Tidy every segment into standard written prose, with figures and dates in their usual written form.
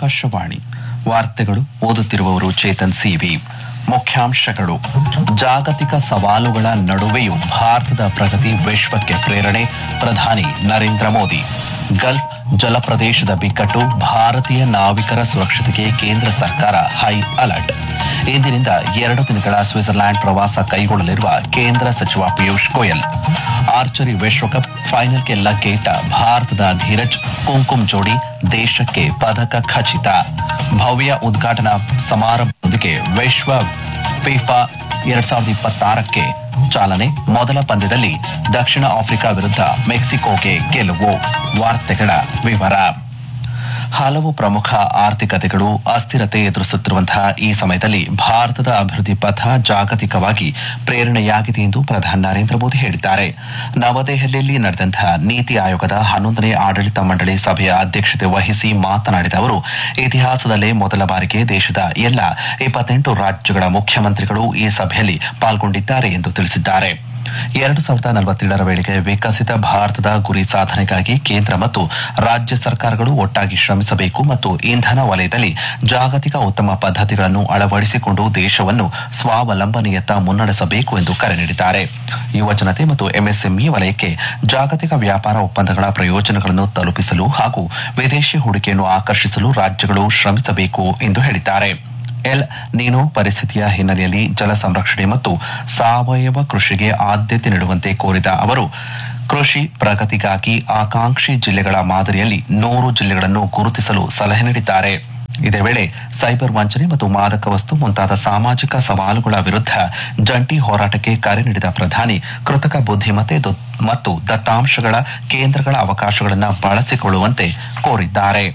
ಆಕಾಶವಾಣಿ ವಾರ್ತೆಗಳು ಓದುತ್ತಿರುವವರು ಚೇತನ್ ಸಿವಿ. ಮುಖ್ಯಾಂಶಗಳು: ಜಾಗತಿಕ ಸವಾಲುಗಳ ನಡುವೆಯೂ ಭಾರತದ ಪ್ರಗತಿ ವಿಶ್ವಕ್ಕೆ ಪ್ರೇರಣೆ, ಪ್ರಧಾನಿ ನರೇಂದ್ರ ಮೋದಿ. ಗಲ್ಫ್ ಜಲಪ್ರದೇಶದ ಬಿಕ್ಕಟ್ಟು, ಭಾರತೀಯ ನಾವಿಕರ ಸುರಕ್ಷತೆಗೆ ಕೇಂದ್ರ ಸರ್ಕಾರ ಹೈ ಅಲರ್ಟ್. ಇಂದಿನಿಂದ 2 ದಿನಗಳ ಸ್ವಿಟ್ಜರ್ಲ್ಯಾಂಡ್ ಪ್ರವಾಸ ಕೈಗೊಳ್ಳಲಿರುವ ಕೇಂದ್ರ ಸಚಿವ ಪಿಯೂಷ್ ಗೋಯಲ್. ಆರ್ಚರಿ ವಿಶ್ವಕಪ್ ಫೈನಲ್ಗೆ ಲಗ್ಗೆಯಿಟ್ಟ ಭಾರತದ ಧೀರಜ್ ಕುಂಕುಮ್ ಜೋಡಿ, ದೇಶಕ್ಕೆ ಪದಕ ಖಚಿತ. ಭವ್ಯ ಉದ್ಘಾಟನಾ ಸಮಾರಂಭದೊಂದಿಗೆ ವಿಶ್ವ ಫಿಫಾ 2026ಕ್ಕೆ ಚಾಲನೆ. ಮೊದಲ ಪಂದ್ಯದಲ್ಲಿ ದಕ್ಷಿಣ ಆಫ್ರಿಕಾ ವಿರುದ್ಧ ಮೆಕ್ಸಿಕೋಗೆ ಗೆಲುವು. ವಾರ್ತೆಗಳ ವಿವರ. ಹಲವು ಪ್ರಮುಖ ಆರ್ಥಿಕತೆಗಳು ಅಸ್ಥಿರತೆ ಎದುರಿಸುತ್ತಿರುವಂತಹ ಈ ಸಮಯದಲ್ಲಿ ಭಾರತದ ಅಭಿವೃದ್ಧಿ ಪಥ ಜಾಗತಿಕವಾಗಿ ಪ್ರೇರಣೆಯಾಗಿದೆ ಎಂದು ಪ್ರಧಾನಿ ನರೇಂದ್ರ ಮೋದಿ ಹೇಳಿದ್ದಾರೆ. ನವದೆಹಲಿಯಲ್ಲಿ ನಡೆದಂತಹ ನೀತಿ ಆಯೋಗದ 11ನೇ ಆಡಳಿತ ಮಂಡಳಿ ಸಭೆಯ ಅಧ್ಯಕ್ಷತೆ ವಹಿಸಿ ಮಾತನಾಡಿದ ಅವರು, ಇತಿಹಾಸದಲ್ಲೇ ಮೊದಲ ಬಾರಿಗೆ ದೇಶದ ಎಲ್ಲ 28 ರಾಜ್ಯಗಳ ಮುಖ್ಯಮಂತ್ರಿಗಳು ಈ ಸಭೆಯಲ್ಲಿ ಪಾಲ್ಗೊಂಡಿದ್ದಾರೆ ಎಂದು ತಿಳಿಸಿದ್ದಾರೆ. 2047ರ ವೇಳೆಗೆ ವಿಕಸಿತ ಭಾರತದ ಗುರಿ ಸಾಧನೆಗಾಗಿ ಕೇಂದ್ರ ಮತ್ತು ರಾಜ್ಯ ಸರ್ಕಾರಗಳು ಒಟ್ಟಾಗಿ ಶ್ರಮಿಸಬೇಕು ಮತ್ತು ಇಂಧನ ವಲಯದಲ್ಲಿ ಜಾಗತಿಕ ಉತ್ತಮ ಪದ್ಧತಿಗಳನ್ನು ಅಳವಡಿಸಿಕೊಂಡು ದೇಶವನ್ನು ಸ್ವಾವಲಂಬನೆಯತ್ತ ಮುನ್ನಡೆಸಬೇಕು ಎಂದು ಕರೆ ನೀಡಿದ್ದಾರೆ. ಯುವಜನತೆ ಮತ್ತು ಎಂಎಸ್ಎಂಇ ವಲಯಕ್ಕೆ ಜಾಗತಿಕ ವ್ಯಾಪಾರ ಒಪ್ಪಂದಗಳ ಪ್ರಯೋಜನಗಳನ್ನು ತಲುಪಿಸಲು ಹಾಗೂ ವಿದೇಶಿ ಹೂಡಿಕೆಯನ್ನು ಆಕರ್ಷಿಸಲು ರಾಜ್ಯಗಳು ಶ್ರಮಿಸಬೇಕು ಎಂದು ಹೇಳಿದ್ದಾರೆ. ಎಲ್ ನೀನೋ ಪರಿಸ್ಥಿತಿಯ ಹಿನ್ನೆಲೆಯಲ್ಲಿ ಜಲ ಸಂರಕ್ಷಣೆ ಮತ್ತು ಸಾವಯವ ಕೃಷಿಗೆ ಆದ್ಯತೆ ನೀಡುವಂತೆ ಕೋರಿದ ಅವರು, ಕೃಷಿ ಪ್ರಗತಿಗಾಗಿ ಆಕಾಂಕ್ಷಿ ಜಿಲ್ಲೆಗಳ ಮಾದರಿಯಲ್ಲಿ 100 ಜಿಲ್ಲೆಗಳನ್ನು ಗುರುತಿಸಲು ಸಲಹೆ ನೀಡಿದ್ದಾರೆ. ಇದೇ ವೇಳೆ ಸೈಬರ್ ವಂಚನೆ ಮತ್ತು ಮಾದಕ ವಸ್ತು ಮುಂತಾದ ಸಾಮಾಜಿಕ ಸವಾಲುಗಳ ವಿರುದ್ಧ ಜಂಟಿ ಹೋರಾಟಕ್ಕೆ ಕರೆ ನೀಡಿದ ಪ್ರಧಾನಿ, ಕೃತಕ ಬುದ್ಧಿಮತ್ತೆ ಮತ್ತು ದತ್ತಾಂಶಗಳ ಕೇಂದ್ರಗಳ ಅವಕಾಶಗಳನ್ನು ಬಳಸಿಕೊಳ್ಳುವಂತೆ ಕೋರಿದ್ದಾರೆ.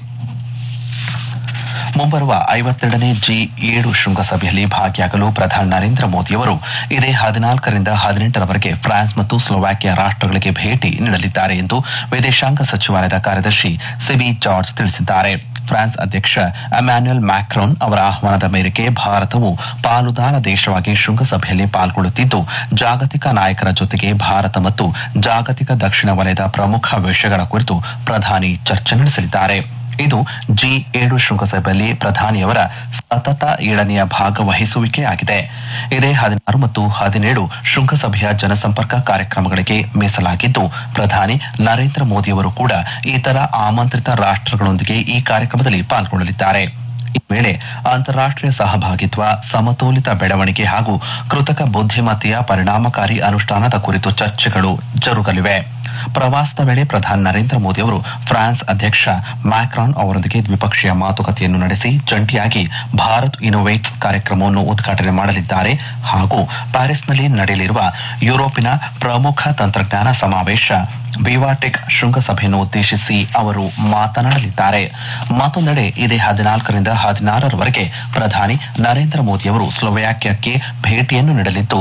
ಮುಂಬರುವ 52ನೇ G7 ಶೃಂಗಸಭೆಯಲ್ಲಿ ಭಾಗಿಯಾಗಲು ಪ್ರಧಾನಿ ನರೇಂದ್ರ ಮೋದಿಯವರು ಇದೇ 14ರಿಂದ 18ರವರೆಗೆ ಫ್ರಾನ್ಸ್ ಮತ್ತು ಸ್ಲೋವಾಕಿಯಾ ರಾಷ್ಟ್ರಗಳಿಗೆ ಭೇಟಿ ನೀಡಲಿದ್ದಾರೆ ಎಂದು ವಿದೇಶಾಂಗ ಸಚಿವಾಲಯದ ಕಾರ್ಯದರ್ಶಿ ಸಿಬಿ ಜಾರ್ಜ್ ತಿಳಿಸಿದ್ದಾರೆ. ಫ್ರಾನ್ಸ್ ಅಧ್ಯಕ್ಷ ಎಮ್ಯಾನ್ಯುಯಲ್ ಮ್ಯಾಕ್ರಾನ್ ಅವರ ಆಹ್ವಾನದ ಮೇರೆಗೆ ಭಾರತವು ಪಾಲುದಾರ ದೇಶವಾಗಿ ಶೃಂಗಸಭೆಯಲ್ಲಿ ಪಾಲ್ಗೊಳ್ಳುತ್ತಿದ್ದು, ಜಾಗತಿಕ ನಾಯಕರ ಜೊತೆಗೆ ಭಾರತ ಮತ್ತು ಜಾಗತಿಕ ದಕ್ಷಿಣ ವಲಯದ ಪ್ರಮುಖ ವಿಷಯಗಳ ಕುರಿತು ಪ್ರಧಾನಿ ಚರ್ಚೆ ನಡೆಸಲಿದ್ದಾರೆ. ಇದು G7 ಶೃಂಗಸಭೆಯಲ್ಲಿ ಪ್ರಧಾನಿಯವರ ಸತತ 7ನೆಯ ಭಾಗವಹಿಸುವಿಕೆಯಾಗಿದೆ. ಇದೇ 16 ಮತ್ತು 17 ಶೃಂಗಸಭೆಯ ಜನಸಂಪರ್ಕ ಕಾರ್ಯಕ್ರಮಗಳಿಗೆ ಮೀಸಲಾಗಿದ್ದು, ಪ್ರಧಾನಿ ನರೇಂದ್ರ ಮೋದಿಯವರು ಕೂಡ ಇತರ ಆಮಂತ್ರಿತ ರಾಷ್ಟ್ರಗಳೊಂದಿಗೆ ಈ ಕಾರ್ಯಕ್ರಮದಲ್ಲಿ ಪಾಲ್ಗೊಳ್ಳಲಿದ್ದಾರೆ. ಈ ವೇಳೆ ಅಂತಾರಾಷ್ಟ್ರೀಯ ಸಹಭಾಗಿತ್ವ, ಸಮತೋಲಿತ ಬೆಳವಣಿಗೆ ಹಾಗೂ ಕೃತಕ ಬುದ್ಧಿಮತ್ತೆಯ ಪರಿಣಾಮಕಾರಿ ಅನುಷ್ಠಾನದ ಕುರಿತು ಚರ್ಚೆಗಳು ಜರುಗಲಿವೆ. ಪ್ರವಾಸದ ವೇಳೆ ಪ್ರಧಾನಿ ನರೇಂದ್ರ ಮೋದಿ ಅವರು ಫ್ರಾನ್ಸ್ ಅಧ್ಯಕ್ಷ ಮ್ಯಾಕ್ರಾನ್ ಅವರೊಂದಿಗೆ ದ್ವಿಪಕ್ಷೀಯ ಮಾತುಕತೆಯನ್ನು ನಡೆಸಿ ಜಂಟಿಯಾಗಿ ಭಾರತ್ ಇನ್ನೋವೇಟ್ಸ್ ಕಾರ್ಯಕ್ರಮವನ್ನು ಉದ್ಘಾಟನೆ ಮಾಡಲಿದ್ದಾರೆ ಹಾಗೂ ಪ್ಯಾರಿಸ್ನಲ್ಲಿ ನಡೆಯಲಿರುವ ಯುರೋಪಿನ ಪ್ರಮುಖ ತಂತ್ರಜ್ಞಾನ ಸಮಾವೇಶ ವಿವಾಟೆಕ್ ಶೃಂಗಸಭೆಯನ್ನು ಉದ್ದೇಶಿಸಿ ಅವರು ಮಾತನಾಡಲಿದ್ದಾರೆ. ಮತ್ತೊಂದೆಡೆ ಇದೇ 14ರಿಂದ 16ರವರೆಗೆ ಪ್ರಧಾನಿ ನರೇಂದ್ರ ಮೋದಿಯವರು ಸ್ಲೋವಾಕಿಯಾಕ್ಕೆ ಭೇಟಿಯನ್ನು ನೀಡಲಿದ್ದು,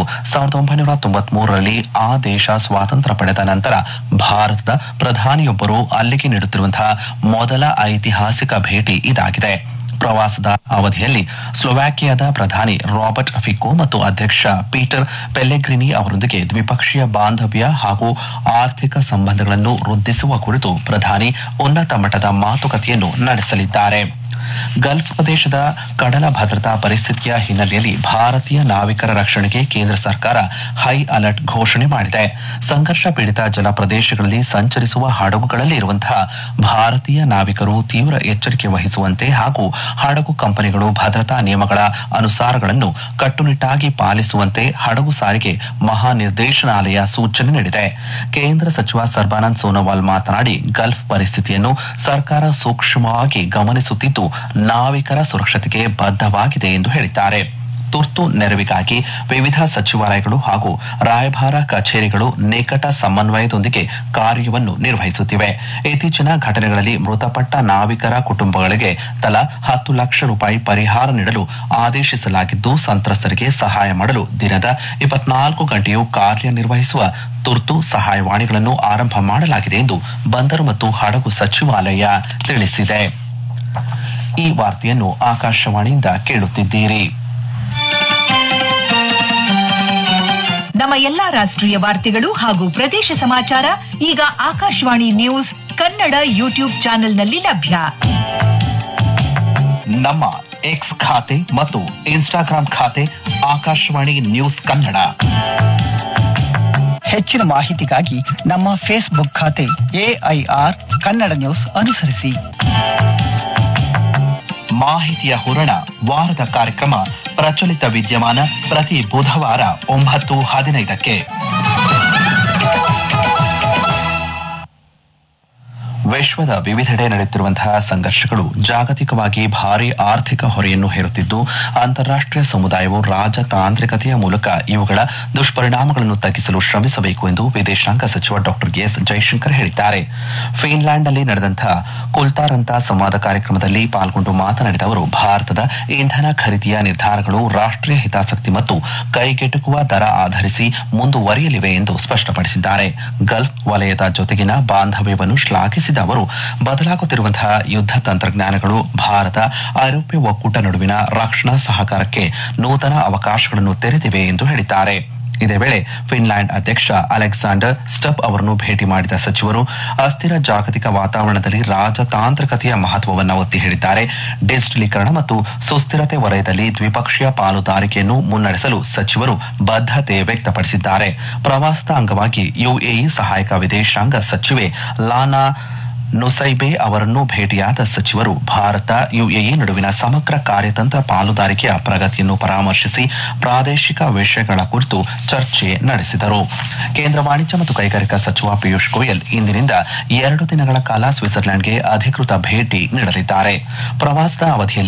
1993ರಲ್ಲಿ ಆ ದೇಶ ಸ್ವಾತಂತ್ರ್ಯ ಪಡೆದ ನಂತರ ಭಾರತದ ಪ್ರಧಾನಿಯೊಬ್ಬರು ಅಲ್ಲಿಗೆ ನೀಡುತ್ತಿರುವಂತಹ ಮೊದಲ ಐತಿಹಾಸಿಕ ಭೇಟಿ ಇದಾಗಿದೆ. ಪ್ರವಾಸದ ಅವಧಿಯಲ್ಲಿ ಸ್ಲೋವಾಕಿಯಾದ ಪ್ರಧಾನಿ ರಾಬರ್ಟ್ ಫಿಕೋ ಮತ್ತು ಅಧ್ಯಕ್ಷ ಪೀಟರ್ ಪೆಲ್ಲೆಗ್ರಿನಿ ಅವರೊಂದಿಗೆ ದ್ವಿಪಕ್ಷೀಯ ಬಾಂಧವ್ಯ ಹಾಗೂ ಆರ್ಥಿಕ ಸಂಬಂಧಗಳನ್ನು ವೃದ್ಧಿಸುವ ಕುರಿತು ಪ್ರಧಾನಿ ಉನ್ನತ ಮಟ್ಟದ ಮಾತುಕತೆಯನ್ನು ನಡೆಸಲಿದ್ದಾರೆ. ಗಲ್ಫ್ ಪ್ರದೇಶದ ಕಡಲ ಭದ್ರತಾ ಪರಿಸ್ಥಿತಿಯ ಹಿನ್ನೆಲೆಯಲ್ಲಿ ಭಾರತೀಯ ನಾವಿಕರ ರಕ್ಷಣೆಗೆ ಕೇಂದ್ರ ಸರ್ಕಾರ ಹೈ ಅಲರ್ಟ್ ಘೋಷಣೆ ಮಾಡಿದೆ. ಸಂಘರ್ಷ ಪೀಡಿತ ಜಲ ಪ್ರದೇಶಗಳಲ್ಲಿ ಸಂಚರಿಸುವ ಹಡಗುಗಳಲ್ಲಿ ಇರುವಂತಹ ಭಾರತೀಯ ನಾವಿಕರು ತೀವ್ರ ಎಚ್ಚರಿಕೆ ವಹಿಸುವಂತೆ ಹಾಗೂ ಹಡಗು ಕಂಪನಿಗಳು ಭದ್ರತಾ ನಿಯಮಗಳ ಅನುಸಾರಗಳನ್ನು ಕಟ್ಟುನಿಟ್ಟಾಗಿ ಪಾಲಿಸುವಂತೆ ಹಡಗು ಸಾರಿಗೆ ಮಹಾನಿರ್ದೇಶನಾಲಯ ಸೂಚನೆ ನೀಡಿದೆ. ಕೇಂದ್ರ ಸಚಿವ ಸರ್ಬಾನಂದ್ ಸೋನೋವಾಲ್ ಮಾತನಾಡಿ, ಗಲ್ಫ್ ಪರಿಸ್ಥಿತಿಯನ್ನು ಸರ್ಕಾರ ಸೂಕ್ಷ್ಮವಾಗಿ ಗಮನಿಸುತ್ತಿದ್ದು ನಾವಿಕರ ಸುರಕ್ಷತೆಗೆ ಬದ್ಧವಾಗಿದೆ ಎಂದು ಹೇಳಿದ್ದಾರೆ. ತುರ್ತು ನೆರವಿಗಾಗಿ ವಿವಿಧ ಸಚಿವಾಲಯಗಳು ಹಾಗೂ ರಾಯಭಾರ ಕಚೇರಿಗಳು ನಿಕಟ ಸಮನ್ವಯದೊಂದಿಗೆ ಕಾರ್ಯವನ್ನು ನಿರ್ವಹಿಸುತ್ತಿವೆ. ಇತ್ತೀಚಿನ ಘಟನೆಗಳಲ್ಲಿ ಮೃತಪಟ್ಟ ನಾವಿಕರ ಕುಟುಂಬಗಳಿಗೆ ತಲಾ 10 ಲಕ್ಷ ರೂಪಾಯಿ ಪರಿಹಾರ ನೀಡಲು ಆದೇಶಿಸಲಾಗಿದ್ದು, ಸಂತ್ರಸ್ತರಿಗೆ ಸಹಾಯ ಮಾಡಲು ದಿನದ 24 ಗಂಟೆಯೂ ಕಾರ್ಯನಿರ್ವಹಿಸುವ ತುರ್ತು ಸಹಾಯವಾಣಿಗಳನ್ನು ಆರಂಭ ಮಾಡಲಾಗಿದೆ ಎಂದು ಬಂದರು ಮತ್ತು ಹಡಗು ಸಚಿವಾಲಯ ತಿಳಿಸಿದೆ. ಈ ವಾರ್ತೆಯನ್ನು ಆಕಾಶವಾಣಿಯಿಂದ ಕೇಳುತ್ತಿದ್ದೀರಿ. ನಮ್ಮ ಎಲ್ಲಾ ರಾಷ್ಟ್ರೀಯ ವಾರ್ತೆಗಳು ಹಾಗೂ ಪ್ರದೇಶ ಸಮಾಚಾರ ಈಗ ಆಕಾಶವಾಣಿ ನ್ಯೂಸ್ ಕನ್ನಡ ಯೂಟ್ಯೂಬ್ ಚಾನೆಲ್ನಲ್ಲಿ ಲಭ್ಯ. ನಮ್ಮ ಎಕ್ಸ್ ಖಾತೆ ಮತ್ತು ಇನ್ಸ್ಟಾಗ್ರಾಂ ಖಾತೆ ಆಕಾಶವಾಣಿ ನ್ಯೂಸ್ ಕನ್ನಡ. ಹೆಚ್ಚಿನ ಮಾಹಿತಿಗಾಗಿ ನಮ್ಮ ಫೇಸ್ಬುಕ್ ಖಾತೆ AIR ಕನ್ನಡ ನ್ಯೂಸ್ ಅನುಸರಿಸಿ. ಮಾಹಿತಿಯ ಹೂರಣ ವಾರದ ಕಾರ್ಯಕ್ರಮ ಪ್ರಚಲಿತ ವಿದ್ಯಮಾನ ಪ್ರತಿ ಬುಧವಾರ 9:15ಕ್ಕೆ. ವಿಶ್ವದ ವಿವಿಧೆಡೆ ನಡೆಯುತ್ತಿರುವಂತಹ ಸಂಘರ್ಷಗಳು ಜಾಗತಿಕವಾಗಿ ಭಾರಿ ಆರ್ಥಿಕ ಹೊರೆಯನ್ನು ಹೇರುತ್ತಿದ್ದು, ಅಂತಾರಾಷ್ಟೀಯ ಸಮುದಾಯವು ರಾಜತಾಂತ್ರಿಕತೆಯ ಮೂಲಕ ಇವುಗಳ ದುಷ್ಪರಿಣಾಮಗಳನ್ನು ತಗ್ಗಿಸಲು ಶ್ರಮಿಸಬೇಕು ಎಂದು ವಿದೇಶಾಂಗ ಸಚಿವ ಡಾ ಎಸ್ ಜೈಶಂಕರ್ ಹೇಳಿದ್ದಾರೆ. ಫಿನ್ಲ್ಯಾಂಡ್ನಲ್ಲಿ ನಡೆದಂತಹ ಕುಲ್ತಾರಂತ ಸಂವಾದ ಕಾರ್ಯಕ್ರಮದಲ್ಲಿ ಪಾಲ್ಗೊಂಡು ಮಾತನಾಡಿದ ಅವರು, ಭಾರತದ ಇಂಧನ ಖರೀದಿಯ ನಿರ್ಧಾರಗಳು ರಾಷ್ಟೀಯ ಹಿತಾಸಕ್ತಿ ಮತ್ತು ಕೈಗೆಟುಕುವ ದರ ಆಧರಿಸಿ ಮುಂದುವರಿಯಲಿವೆ ಎಂದು ಸ್ಪಷ್ಟಪಡಿಸಿದ್ದಾರೆ. ಗಲ್ಫ್ ವಲಯದ ಜೊತೆಗಿನ ಬಾಂಧವ್ಯವನ್ನು ಶ್ಲಾಘಿಸಿದ ಅವರು, ಬದಲಾಗುತ್ತಿರುವಂತಹ ಯುದ್ಧ ತಂತ್ರಜ್ಞಾನಗಳು ಭಾರತ ಐರೋಪ್ಯ ಒಕ್ಕೂಟ ನಡುವಿನ ರಕ್ಷಣಾ ಸಹಕಾರಕ್ಕೆ ನೂತನ ಅವಕಾಶಗಳನ್ನು ತೆರೆದಿವೆ ಎಂದು ಹೇಳಿದ್ದಾರೆ. ಇದೇ ವೇಳೆ ಫಿನ್ಲ್ಯಾಂಡ್ ಅಧ್ಯಕ್ಷ ಅಲೆಕ್ಸಾಂಡರ್ ಸ್ಟಬ್ ಅವರನ್ನು ಭೇಟಿ ಮಾಡಿದ ಸಚಿವರು ಅಸ್ಥಿರ ಜಾಗತಿಕ ವಾತಾವರಣದಲ್ಲಿ ರಾಜತಾಂತ್ರಿಕತೆಯ ಮಹತ್ವವನ್ನು ಒತ್ತಿ ಹೇಳಿದ್ದಾರೆ. ಡಿಜಿಟಲೀಕರಣ ಮತ್ತು ಸುಸ್ಥಿರತೆ ವಲಯದಲ್ಲಿ ದ್ವಿಪಕ್ಷೀಯ ಪಾಲುದಾರಿಕೆಯನ್ನು ಮುನ್ನಡೆಸಲು ಸಚಿವರು ಬದ್ಧತೆ ವ್ಯಕ್ತಪಡಿಸಿದ್ದಾರೆ. ಪ್ರವಾಸದ ಅಂಗವಾಗಿ ಯುಎಇ ಸಹಾಯಕ ವಿದೇಶಾಂಗ ಸಚಿವೆ ಲಾನಾ ನುಸೈಬೆ ಅವರನ್ನು ಭೇಟಿಯಾದ ಸಚಿವರು ಭಾರತ ಯುಎಇ ನಡುವಿನ ಸಮಗ್ರ ಕಾರ್ಯತಂತ್ರ ಪಾಲುದಾರಿಕೆಯ ಪ್ರಗತಿಯನ್ನು ಪರಾಮರ್ಶಿಸಿ ಪ್ರಾದೇಶಿಕ ವಿಷಯಗಳ ಕುರಿತು ಚರ್ಚೆ ನಡೆಸಿದರು. ಕೇಂದ್ರ ವಾಣಿಜ್ಯ ಮತ್ತು ಕೈಗಾರಿಕಾ ಸಚಿವ ಪಿಯೂಷ್ ಗೋಯಲ್ ಇಂದಿನಿಂದ 2 ದಿನಗಳ ಕಾಲ ಸ್ವಿಟ್ಜರ್ಲೆಂಡ್ಗೆ ಅಧಿಕೃತ ಭೇಟಿ ನೀಡಲಿದ್ದಾರೆ. ಪ್ರವಾಸದ ಅವಧಿಯಲ್ಲಿ